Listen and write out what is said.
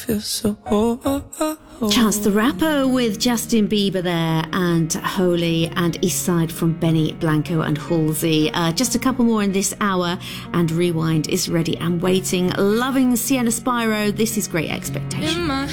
feel so Chance the Rapper with Justin Bieber there, and Holy, and Eastside from Benny Blanco and Halsey. Just a couple more in this hour, and Rewind is ready and waiting. Loving Sienna Spyro. This is Great Expectations.